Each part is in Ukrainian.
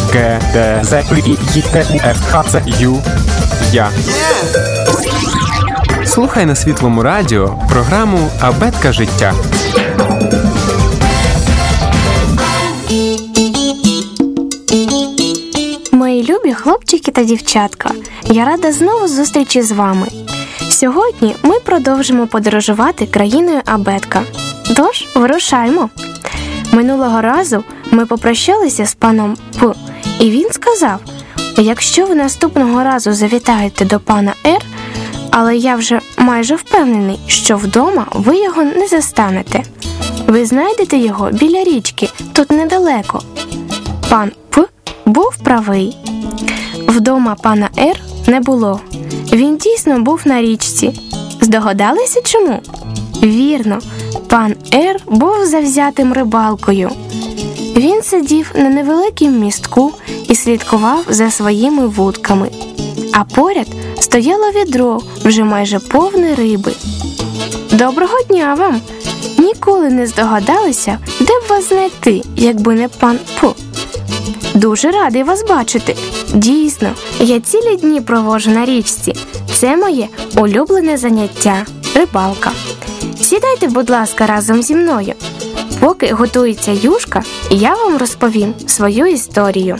Г, Д, З, І, Т, У, Ф, Х, Ц, Ю, Я. Слухай на Світлому радіо програму «Абетка життя». Мої любі хлопчики та дівчатка, я рада знову зустрічі з вами. Сьогодні ми продовжимо подорожувати країною Абетка. Тож, вирушаймо. Минулого разу ми попрощалися з паном П, і він сказав: якщо ви наступного разу завітаєте до пана Р, але я вже майже впевнений, що вдома ви його не застанете. Ви знайдете його біля річки, тут недалеко. Пан П був правий. Вдома пана Р не було. Він дійсно був на річці. Здогадалися чому? Вірно, пан Р був завзятим рибалкою. Він сидів на невеликому містку і слідкував за своїми вудками. А поряд стояло відро, вже майже повне риби. Доброго дня вам! Ніколи не здогадалися, де б вас знайти, якби не пан П. Дуже радий вас бачити. Дійсно, я цілі дні проводжу на річці. Це моє улюблене заняття – рибалка. Сідайте, будь ласка, разом зі мною. Поки готується юшка, я вам розповім свою історію.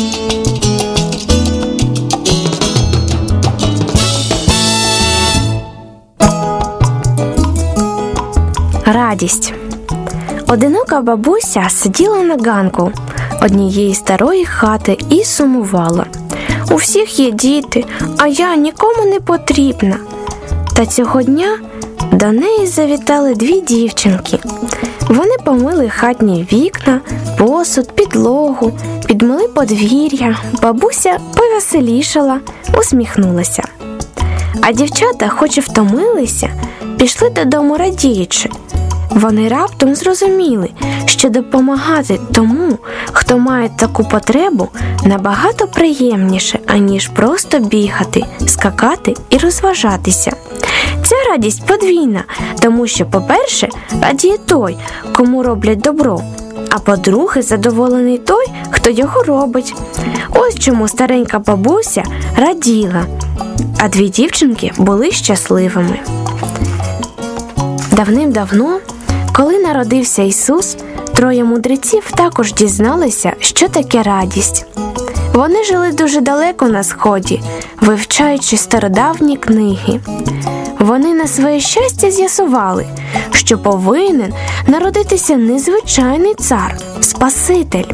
Радість. Одинока бабуся сиділа на ганку однієї старої хати і сумувала. У всіх є діти, а я нікому не потрібна. Та цього дня до неї завітали дві дівчинки. Вони помили хатні вікна, посуд, підлогу, підмили подвір'я. Бабуся повеселішала, усміхнулася. А дівчата, хоч і втомилися, пішли додому радіючи. Вони раптом зрозуміли, що допомагати тому, хто має таку потребу, набагато приємніше, аніж просто бігати, скакати і розважатися. Ця радість подвійна, тому що, по-перше, радіє той, кому роблять добро, а по-друге, задоволений той, хто його робить. Ось чому старенька бабуся раділа, а дві дівчинки були щасливими. Давним-давно, коли народився Ісус, троє мудреців також дізналися, що таке радість. Вони жили дуже далеко на сході, вивчаючи стародавні книги. Вони на своє щастя з'ясували, що повинен народитися незвичайний цар, Спаситель.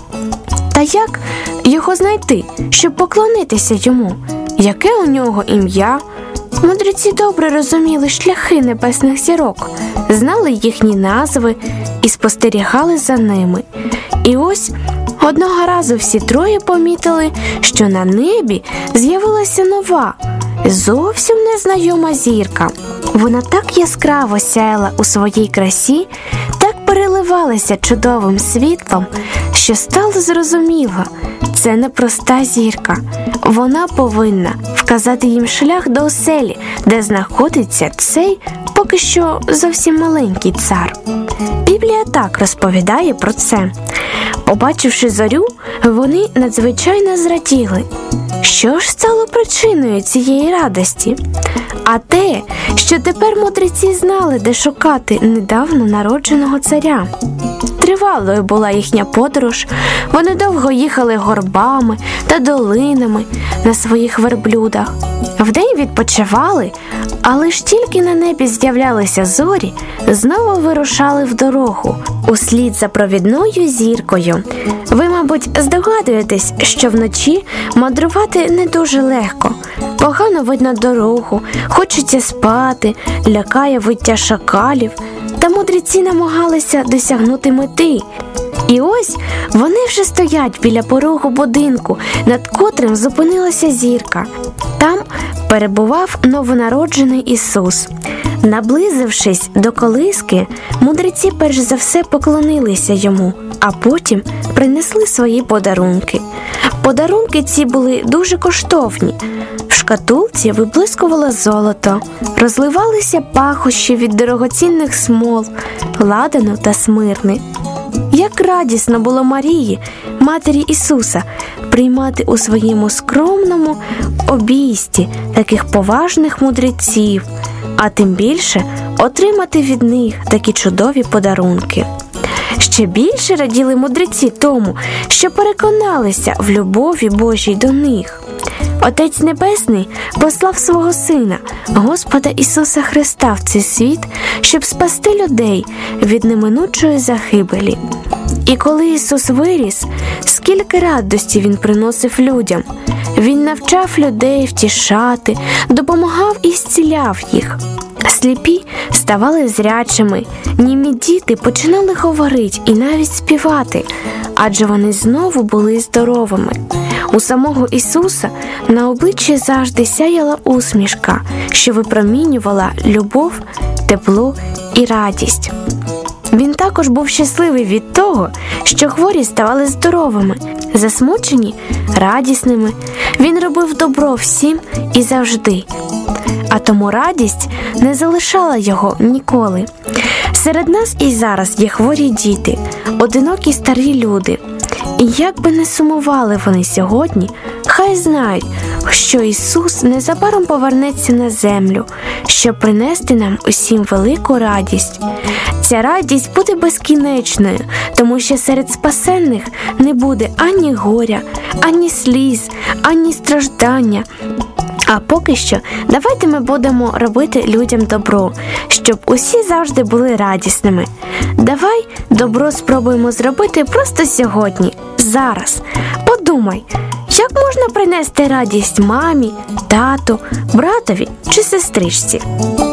Та як його знайти, щоб поклонитися йому? Яке у нього ім'я? Мудреці добре розуміли шляхи небесних зірок, знали їхні назви і спостерігали за ними. І ось одного разу всі троє помітили, що на небі з'явилася нова, зовсім незнайома зірка. Вона так яскраво сяяла у своїй красі, так переливалася чудовим світлом, що стало зрозуміло – це не проста зірка. Вона повинна вказати їм шлях до оселі, де знаходиться цей поки що зовсім маленький цар. Біблія так розповідає про це. Побачивши зорю, вони надзвичайно зраділи. Що ж стало причиною цієї радості? А те, що тепер мудреці знали, де шукати недавно народженого царя. Тривалою була їхня подорож, вони довго їхали горбами та долинами на своїх верблюдах. Вдень відпочивали, але ж тільки на небі з'являлися зорі, знову вирушали в дорогу, услід за провідною зіркою. Ви, мабуть, здогадуєтесь, що вночі мандрувати не дуже легко. Погано видно дорогу, хочеться спати, лякає виття шакалів. Та мудреці намагалися досягнути мети. І ось вони вже стоять біля порогу будинку, над котрим зупинилася зірка. Там перебував новонароджений Ісус. Наблизившись до колиски, мудреці перш за все поклонилися йому, а потім принесли свої подарунки. Подарунки ці були дуже коштовні. В шкатулці виблискувало золото, розливалися пахощі від дорогоцінних смол, ладану та смирни. Як радісно було Марії, матері Ісуса, приймати у своєму скромному обійсті таких поважних мудреців, а тим більше отримати від них такі чудові подарунки. Ще більше раділи мудреці тому, що переконалися в любові Божій до них. Отець Небесний послав свого Сина, Господа Ісуса Христа, в цей світ, щоб спасти людей від неминучої загибелі. І коли Ісус виріс, скільки радості Він приносив людям. Він навчав людей втішати, допомагав і зціляв їх. Сліпі ставали зрячими, німі діти починали говорити і навіть співати, адже вони знову були здоровими. У самого Ісуса на обличчі завжди сяяла усмішка, що випромінювала любов, тепло і радість. Він також був щасливий від того, що хворі ставали здоровими, засмучені – радісними. Він робив добро всім і завжди. А тому радість не залишала його ніколи. Серед нас і зараз є хворі діти, одинокі старі люди. І як би не сумували вони сьогодні, хай знають, що Ісус незабаром повернеться на землю, щоб принести нам усім велику радість. Ця радість буде безкінечною, тому що серед спасенних не буде ані горя, ані сліз, ані страждання. А поки що давайте ми будемо робити людям добро, щоб усі завжди були радісними. Давай добро спробуємо зробити просто сьогодні, зараз. Подумай, як можна принести радість мамі, тату, братові чи сестричці?